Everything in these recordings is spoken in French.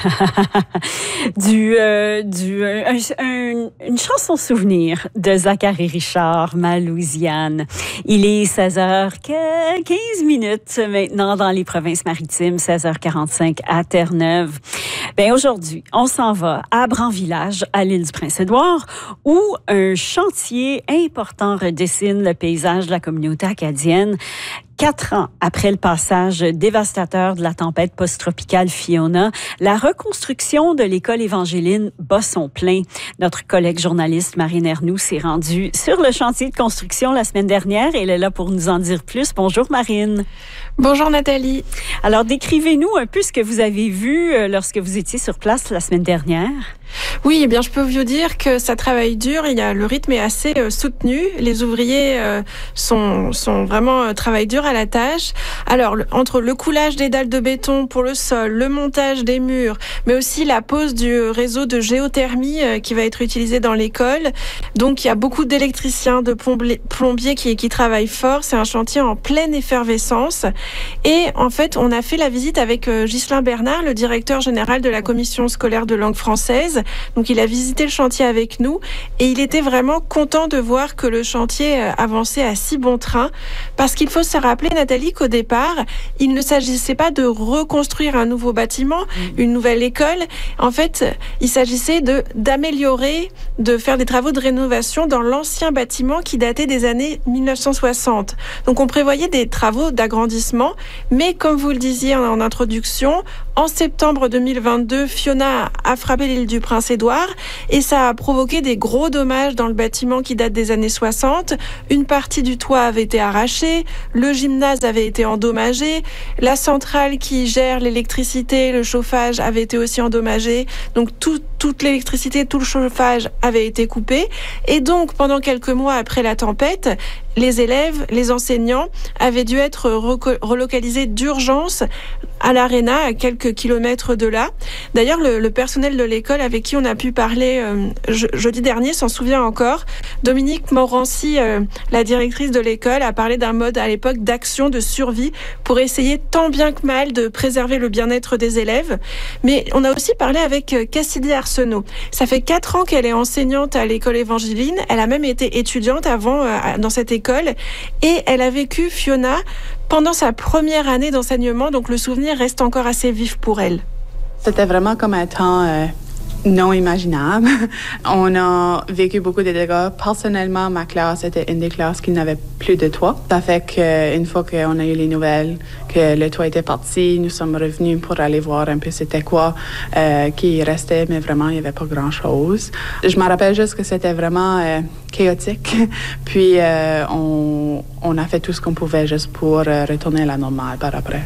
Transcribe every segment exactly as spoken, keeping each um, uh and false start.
du, euh, du, un, un, une chanson souvenir de Zachary Richard, ma Louisiane. Il est seize heures quinze minutes maintenant dans les provinces maritimes, seize heures quarante-cinq à Terre-Neuve. Ben aujourd'hui, on s'en va à Bran-Village, à l'île du Prince-Édouard, où un chantier important redessine le paysage de la communauté acadienne. Quatre ans après le passage dévastateur de la tempête post-tropicale Fiona, la reconstruction de l'école évangéline bat son plein. Notre collègue journaliste Marine Ernoult s'est rendue sur le chantier de construction la semaine dernière et elle est là pour nous en dire plus. Bonjour Marine. Bonjour Nathalie. Alors décrivez-nous un peu ce que vous avez vu lorsque vous étiez sur place la semaine dernière. Oui, eh bien, je peux vous dire que ça travaille dur. Il y a, le rythme est assez euh, soutenu. Les ouvriers euh, sont, sont vraiment euh, travaillent dur à la tâche. Alors, le, entre le coulage des dalles de béton pour le sol, le montage des murs, mais aussi la pose du réseau de géothermie euh, qui va être utilisé dans l'école. Donc, il y a beaucoup d'électriciens, de plombiers, plombiers qui, qui travaillent fort. C'est un chantier en pleine effervescence. Et en fait, on a fait la visite avec euh, Ghislain Bernard, le directeur général de la commission scolaire de langue française. Donc, il a visité le chantier avec nous et il était vraiment content de voir que le chantier avançait à si bon train parce qu'il faut se rappeler, Nathalie, qu'au départ, il ne s'agissait pas de reconstruire un nouveau bâtiment, une nouvelle école. En fait, il s'agissait de, d'améliorer, de faire des travaux de rénovation dans l'ancien bâtiment qui datait des années mille neuf cent soixante. Donc, on prévoyait des travaux d'agrandissement, mais comme vous le disiez en, en introduction, en septembre deux mille vingt-deux, Fiona a frappé l'île du Prince-Édouard et ça a provoqué des gros dommages dans le bâtiment qui date des années soixante. Une partie du toit avait été arrachée, le gymnase avait été endommagé, la centrale qui gère l'électricité, le chauffage avait été aussi endommagée. Donc tout, toute l'électricité, tout le chauffage avait été coupé. Et donc pendant quelques mois après la tempête, les élèves, les enseignants avaient dû être reco- relocalisés d'urgence à l'Arena, à quelques kilomètres de là. D'ailleurs, le, le personnel de l'école avec qui on a pu parler euh, je, jeudi dernier s'en souvient encore. Dominique Morancy, euh, la directrice de l'école, a parlé d'un mode à l'époque d'action de survie pour essayer tant bien que mal de préserver le bien-être des élèves. Mais on a aussi parlé avec Cassidy Arsenault. Ça fait quatre ans qu'elle est enseignante à l'école évangéline. Elle a même été étudiante avant euh, dans cette école et elle a vécu Fiona pendant sa première année d'enseignement, donc le souvenir reste encore assez vif pour elle. C'était vraiment comme un temps euh, non imaginable. On a vécu beaucoup de dégâts. Personnellement, ma classe était une des classes qui n'avait plus de toit. Ça fait qu'une fois qu'on a eu les nouvelles que le toit était parti, nous sommes revenus pour aller voir un peu c'était quoi euh, qui restait, mais vraiment, il n'y avait pas grand-chose. Je me rappelle juste que c'était vraiment euh, chaotique. Puis, euh, on, on a fait tout ce qu'on pouvait juste pour euh, retourner à la normale par après.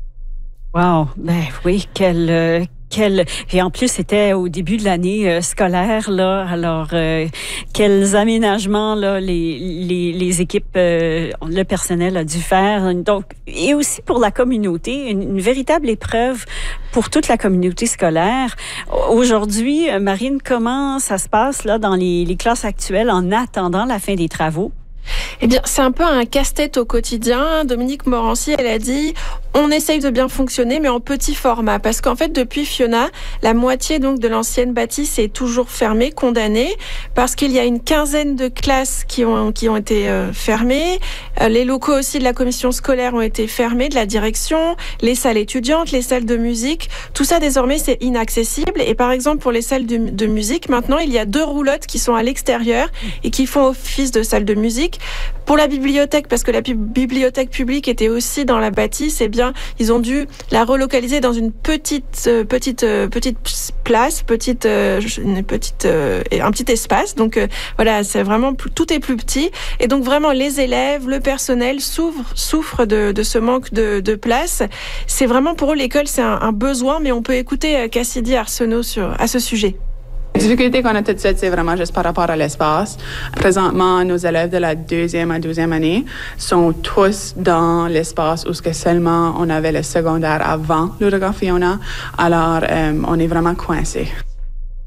Wow! Ben oui, quel... Euh... Quel... Et en plus, c'était au début de l'année euh, scolaire, là. Alors, euh, quels aménagements, là, les, les, les équipes, euh, le personnel a dû faire. Donc, et aussi pour la communauté, une, une véritable épreuve pour toute la communauté scolaire. Aujourd'hui, Marine, comment ça se passe, là, dans les, les classes actuelles en attendant la fin des travaux? Eh bien, c'est un peu un casse-tête au quotidien. Dominique Morancy, elle a dit, on essaye de bien fonctionner, mais en petit format. Parce qu'en fait, depuis Fiona, la moitié donc de l'ancienne bâtisse est toujours fermée, condamnée, parce qu'il y a une quinzaine de classes qui ont, qui ont été euh, fermées. Euh, les locaux aussi de la commission scolaire ont été fermés, de la direction, les salles étudiantes, les salles de musique. Tout ça, désormais, c'est inaccessible. Et par exemple, pour les salles de, de musique, maintenant, il y a deux roulottes qui sont à l'extérieur et qui font office de salle de musique. Pour la bibliothèque, parce que la bibliothèque publique était aussi dans la bâtisse, eh bien, ils ont dû la relocaliser dans une petite, euh, petite, euh, petite place, petite, euh, une petite, euh, un petit espace. Donc euh, voilà, c'est vraiment tout est plus petit, et donc vraiment les élèves, le personnel souffrent, souffrent de, de ce manque de, de place. C'est vraiment pour eux l'école, c'est un, un besoin, mais on peut écouter Cassidy Arsenault sur à ce sujet. La difficulté qu'on a tout de suite, c'est vraiment juste par rapport à l'espace. Présentement, nos élèves de la deuxième à douzième année sont tous dans l'espace où ce que seulement on avait le secondaire avant l'ouragan Fiona. Alors, euh, on est vraiment coincés.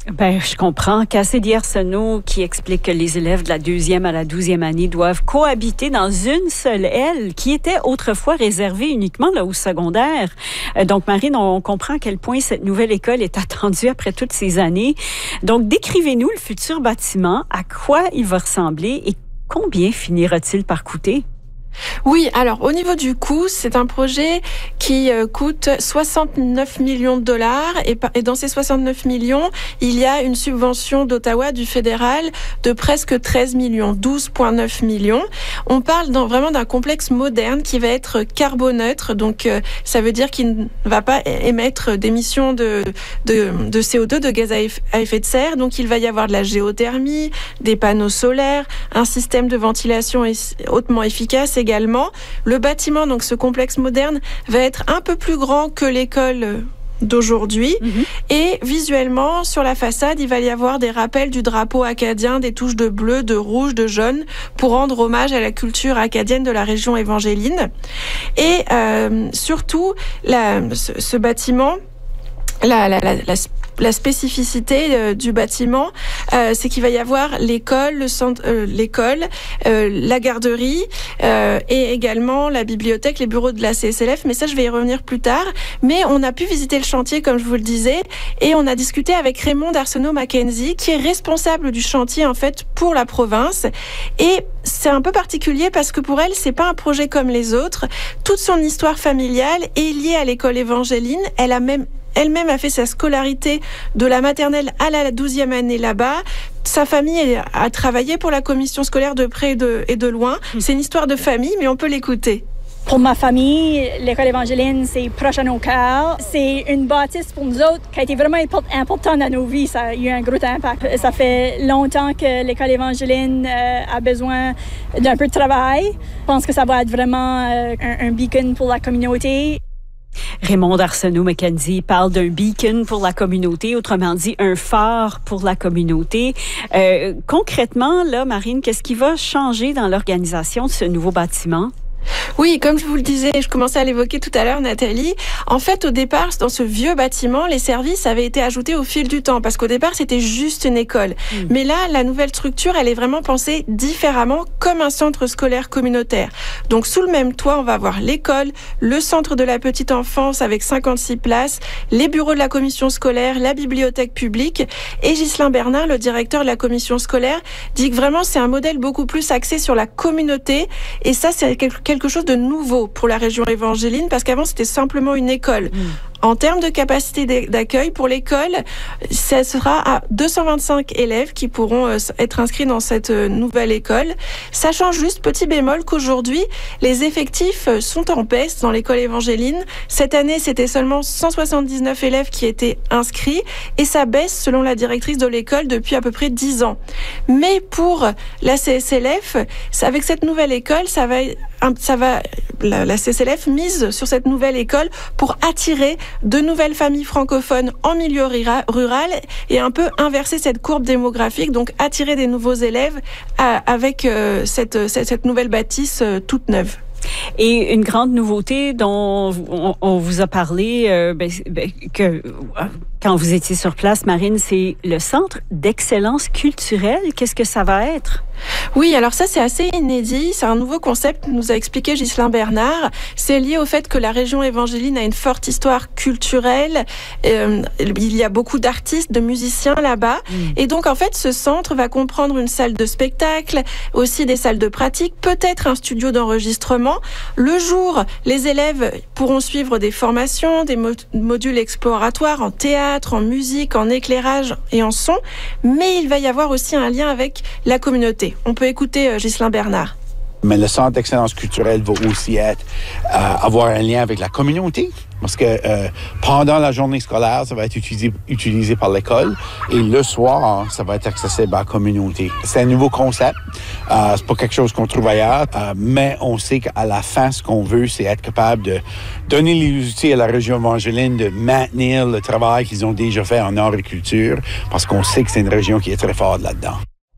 Ben, je comprends. Cassidy Arsenault qui explique que les élèves de la deuxième à la douzième année doivent cohabiter dans une seule aile qui était autrefois réservée uniquement là, au secondaire. Euh, donc, Marine, on comprend à quel point cette nouvelle école est attendue après toutes ces années. Donc, décrivez-nous le futur bâtiment, à quoi il va ressembler et combien finira-t-il par coûter? Oui, alors au niveau du coût, c'est un projet qui euh, coûte soixante-neuf millions de dollars et, et dans ces soixante-neuf millions, il y a une subvention d'Ottawa du fédéral de presque treize millions, douze virgule neuf millions. On parle dans, vraiment d'un complexe moderne qui va être carboneutre, donc euh, ça veut dire qu'il ne va pas émettre d'émissions de, de, de C O deux, de gaz à effet de serre, donc il va y avoir de la géothermie, des panneaux solaires, un système de ventilation hautement efficace également. Le bâtiment, donc ce complexe moderne, va être un peu plus grand que l'école d'aujourd'hui. Mm-hmm. Et visuellement, sur la façade, il va y avoir des rappels du drapeau acadien, des touches de bleu, de rouge, de jaune, pour rendre hommage à la culture acadienne de la région évangéline. Et euh, surtout, la, ce, ce bâtiment, la, la, la, la La spécificité euh, du bâtiment, euh, c'est qu'il va y avoir l'école, le centre, euh, l'école, euh, la garderie euh, et également la bibliothèque, les bureaux de la C S L F. Mais ça, je vais y revenir plus tard. Mais on a pu visiter le chantier, comme je vous le disais, et on a discuté avec Raymond Arsenault-Mackenzie, qui est responsable du chantier en fait pour la province. Et c'est un peu particulier parce que pour elle, c'est pas un projet comme les autres. Toute son histoire familiale est liée à l'école évangéline. Elle a même Elle-même a fait sa scolarité de la maternelle à la douzième année là-bas. Sa famille a travaillé pour la commission scolaire de près et de, et de loin. C'est une histoire de famille, mais on peut l'écouter. Pour ma famille, l'école évangéline, c'est proche à nos cœurs. C'est une bâtisse pour nous autres qui a été vraiment importante dans nos vies. Ça a eu un gros impact. Ça fait longtemps que l'école évangéline euh, a besoin d'un peu de travail. Je pense que ça va être vraiment euh, un, un beacon pour la communauté. Raymond Arsenault-Mackenzie parle d'un beacon pour la communauté, autrement dit un phare pour la communauté. Euh, concrètement, là, Marine, qu'est-ce qui va changer dans l'organisation de ce nouveau bâtiment? Oui, comme je vous le disais, je commençais à l'évoquer tout à l'heure, Nathalie. En fait, au départ, dans ce vieux bâtiment, les services avaient été ajoutés au fil du temps, parce qu'au départ, c'était juste une école. Mmh. Mais là, la nouvelle structure, elle est vraiment pensée différemment, comme un centre scolaire communautaire. Donc, sous le même toit, on va avoir l'école, le centre de la petite enfance avec cinquante-six places, les bureaux de la commission scolaire, la bibliothèque publique. Et Ghislain Bernard, le directeur de la commission scolaire, dit que vraiment, c'est un modèle beaucoup plus axé sur la communauté. Et ça, c'est quelque quelque chose de nouveau pour la région évangéline, parce qu'avant, c'était simplement une école. Mmh. En termes de capacité d'accueil pour l'école, ça sera à deux cent vingt-cinq élèves qui pourront être inscrits dans cette nouvelle école. Ça change juste, petit bémol, qu'aujourd'hui, les effectifs sont en baisse dans l'école évangéline. Cette année, c'était seulement cent soixante-dix-neuf élèves qui étaient inscrits et ça baisse, selon la directrice de l'école, depuis à peu près dix ans. Mais pour la C S L F, avec cette nouvelle école, ça va, ça va, la, la C S L F mise sur cette nouvelle école pour attirer de nouvelles familles francophones en milieu rural et un peu inverser cette courbe démographique, donc attirer des nouveaux élèves à, avec euh, cette, cette, cette nouvelle bâtisse euh, toute neuve. Et une grande nouveauté dont on, on vous a parlé euh, ben, ben, que euh, quand vous étiez sur place, Marine, c'est le Centre d'excellence culturelle. Qu'est-ce que ça va être? Oui, alors ça, c'est assez inédit. C'est un nouveau concept, nous a expliqué Ghislain Bernard. C'est lié au fait que la région évangéline a une forte histoire culturelle. Euh, il y a beaucoup d'artistes, de musiciens là-bas. Mmh. Et donc, en fait, ce centre va comprendre une salle de spectacle, aussi des salles de pratique, peut-être un studio d'enregistrement. Le jour, les élèves pourront suivre des formations, des mo- modules exploratoires en théâtre, en musique, en éclairage et en son. Mais il va y avoir aussi un lien avec la communauté. On peut écouter euh, Ghislain Bernard. Mais le Centre d'excellence culturelle va aussi être, euh, avoir un lien avec la communauté, parce que euh, pendant la journée scolaire, ça va être utilisé, utilisé par l'école, et le soir, ça va être accessible à la communauté. C'est un nouveau concept, euh, c'est pas quelque chose qu'on trouve ailleurs, euh, mais on sait qu'à la fin, ce qu'on veut, c'est être capable de donner les outils à la région évangéline de maintenir le travail qu'ils ont déjà fait en agriculture, parce qu'on sait que c'est une région qui est très forte là-dedans.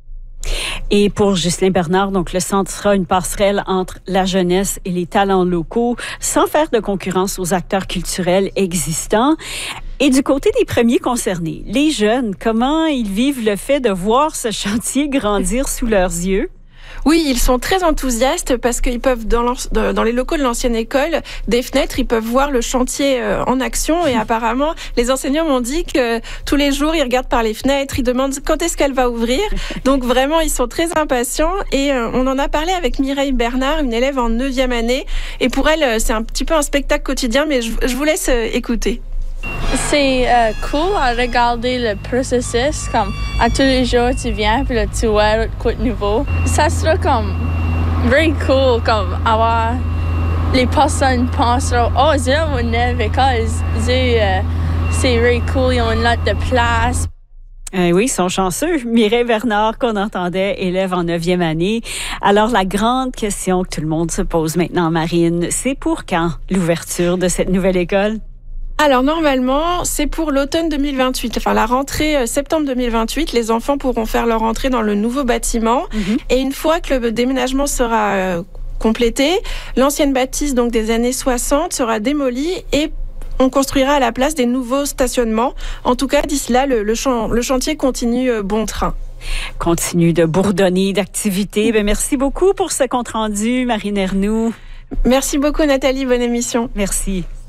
Et pour Ghislain Bernard, donc le centre sera une passerelle entre la jeunesse et les talents locaux, sans faire de concurrence aux acteurs culturels existants. Et du côté des premiers concernés, les jeunes, comment ils vivent le fait de voir ce chantier grandir sous leurs yeux? Oui, ils sont très enthousiastes parce qu'ils peuvent, dans, dans les locaux de l'ancienne école, des fenêtres, ils peuvent voir le chantier en action. Et apparemment, les enseignants m'ont dit que tous les jours, ils regardent par les fenêtres, ils demandent quand est-ce qu'elle va ouvrir. Donc vraiment, ils sont très impatients. Et on en a parlé avec Mireille Bernard, une élève en neuvième année. Et pour elle, c'est un petit peu un spectacle quotidien, mais je, je vous laisse écouter. C'est euh, cool à regarder le processus, comme à tous les jours tu viens puis là tu vois quoi de nouveau. Ça sera comme very cool, comme avoir les personnes penseront oh c'est une nouvelle école, c'est c'est very cool, ils ont une lot de place. Euh, oui, ils sont chanceux. Mireille Bernard, qu'on entendait, élève en neuvième année. Alors, la grande question que tout le monde se pose maintenant, Marine, c'est pour quand l'ouverture de cette nouvelle école? Alors normalement, c'est pour l'automne deux mille vingt-huit, enfin la rentrée euh, septembre deux mille vingt-huit, les enfants pourront faire leur entrée dans le nouveau bâtiment. Mm-hmm. Et une fois que le déménagement sera euh, complété, l'ancienne bâtisse donc des années soixante sera démolie et on construira à la place des nouveaux stationnements. En tout cas, d'ici là, le, le, chan- le chantier continue euh, bon train. Continue de bourdonner d'activités. Ben, merci beaucoup pour ce compte-rendu, Marine Ernoult. Merci beaucoup Nathalie, bonne émission. Merci.